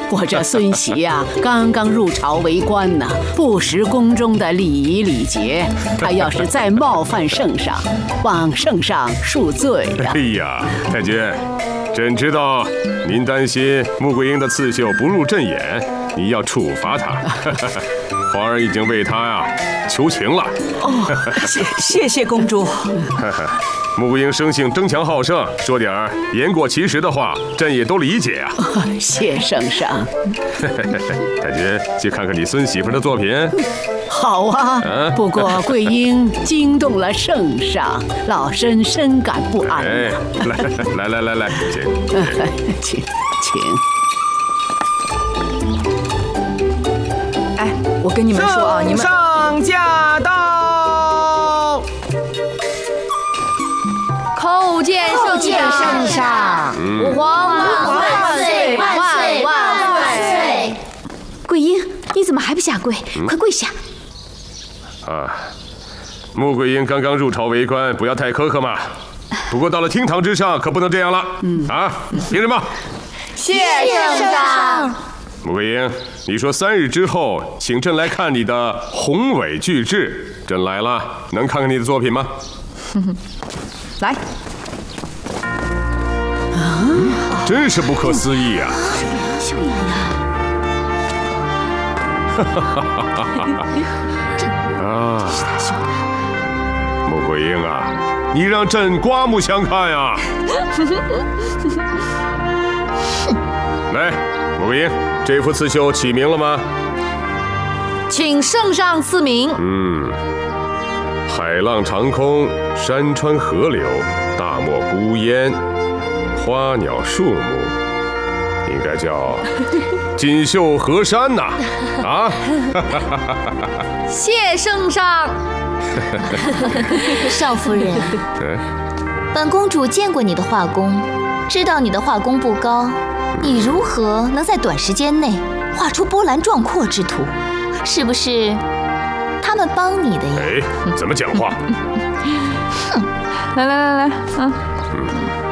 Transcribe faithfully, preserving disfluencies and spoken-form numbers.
我这孙媳呀、啊，刚刚入朝为官呢，不识宫中的礼仪礼节，她要是再冒犯圣上，望圣上恕罪呀、啊！ 哎呀，太君，朕知道您担心穆桂英的刺绣不入朕眼，你要处罚她。皇儿已经为她呀求情了。 哦，谢谢谢公主。 穆桂英生性争强好胜，说点言过其实的话，朕也都理解啊。 哦、谢圣上。 太君，去看看你孙媳妇的作品。 好啊，啊不过桂英惊动了圣上，老身深感不安、啊。 哎，来来来来来，请， 请请。 哎，我跟你们说啊，你们上驾到。 叩见圣圣上， 吾皇万岁万岁万岁！ 桂英，你怎么还不下跪？嗯、快跪下！ 啊，穆桂英刚刚入朝为官，不要太苛刻嘛。不过到了厅堂之上，可不能这样了。嗯啊，凭什么？ 谢圣上。 穆桂英，你说三日之后，请朕来看你的宏伟巨制。朕来了，能看看你的作品吗？ 来。 啊，真是不可思议啊！ 秀妍呀！ 哈哈哈哈哈！啊，穆桂英啊，你让朕刮目相看呀！来，穆桂英，这幅刺绣起名了吗？ 请圣上赐名。 嗯，海浪长空，山川河流，大漠孤烟，花鸟树木，应该叫锦绣河山呐！啊！ 谢圣上。 少夫人，本公主见过你的画工，知道你的画工不高，你如何能在短时间内画出波澜壮阔之图？是不是他们帮你的呀？ 哎，怎么讲话？ 哼！来来来来，啊！